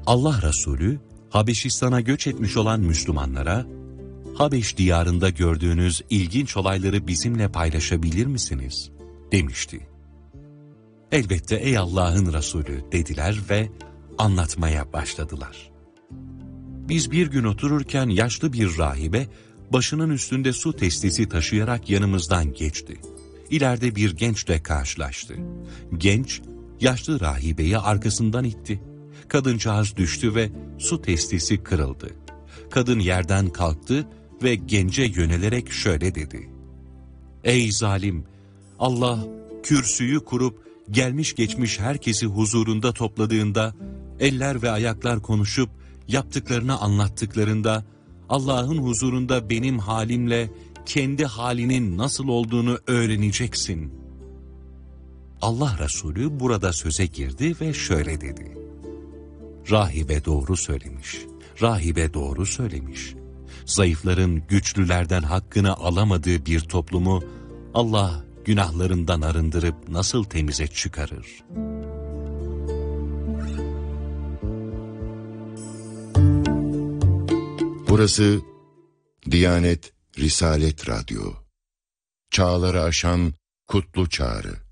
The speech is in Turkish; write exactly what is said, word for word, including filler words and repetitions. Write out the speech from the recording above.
Allah Resulü, Habeşistan'a göç etmiş olan Müslümanlara, Habeş diyarında gördüğünüz ilginç olayları bizimle paylaşabilir misiniz? Demişti. Elbette ey Allah'ın Resulü dediler ve anlatmaya başladılar. Biz bir gün otururken yaşlı bir rahibe, başının üstünde su testisi taşıyarak yanımızdan geçti. İleride bir gençle karşılaştı. Genç, yaşlı rahibeyi arkasından itti. Kadıncağız düştü ve su testisi kırıldı. Kadın yerden kalktı ve gence yönelerek şöyle dedi. Ey zalim! Allah kürsüyü kurup gelmiş geçmiş herkesi huzurunda topladığında, eller ve ayaklar konuşup yaptıklarını anlattıklarında, Allah'ın huzurunda benim halimle kendi halinin nasıl olduğunu öğreneceksin. Allah Resulü burada söze girdi ve şöyle dedi. Rahibe doğru söylemiş, rahibe doğru söylemiş. Zayıfların güçlülerden hakkını alamadığı bir toplumu Allah günahlarından arındırıp nasıl temize çıkarır? Burası Diyanet Risalet Radyo. Çağları aşan kutlu çağrı.